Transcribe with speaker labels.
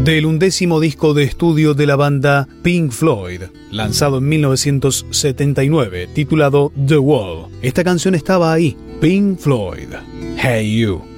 Speaker 1: del 11º disco de estudio de la banda Pink Floyd, lanzado en 1979, titulado The Wall. Esta canción estaba ahí, Pink Floyd, Hey You.